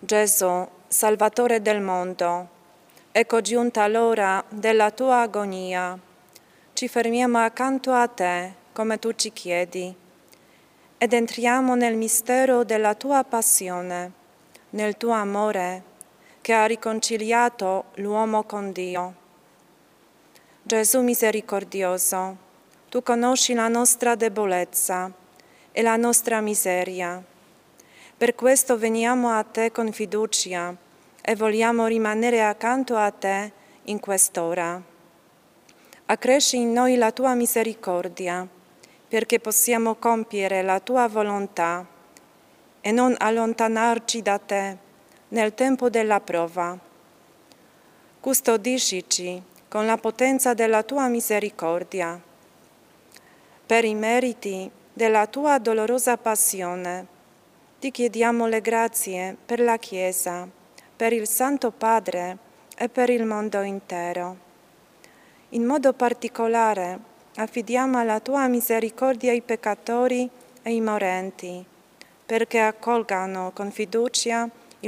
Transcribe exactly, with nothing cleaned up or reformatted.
Gesù, Salvatore del mondo, ecco giunta l'ora della tua agonia. Ci fermiamo accanto a te, come tu ci chiedi, ed entriamo nel mistero della tua passione, nel tuo amore che ha riconciliato l'uomo con Dio. Gesù misericordioso, tu conosci la nostra debolezza e la nostra miseria. Per questo veniamo a te con fiducia e vogliamo rimanere accanto a te in quest'ora. Accresci in noi la tua misericordia, perché possiamo compiere la tua volontà e non allontanarci da te nel tempo della prova. Custodiscici con la potenza della tua misericordia. Per i meriti della tua dolorosa passione, ti chiediamo le grazie per la Chiesa, per il Santo Padre e per il mondo intero. In modo particolare affidiamo alla tua misericordia i peccatori e i morenti, perché accolgano con fiducia